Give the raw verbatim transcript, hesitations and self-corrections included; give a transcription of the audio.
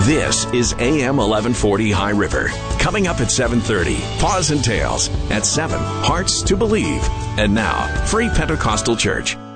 This is A M eleven forty High River. Coming up at seven thirty, Paws and Tales. At seven, Hearts to Believe. And now, Free Pentecostal Church.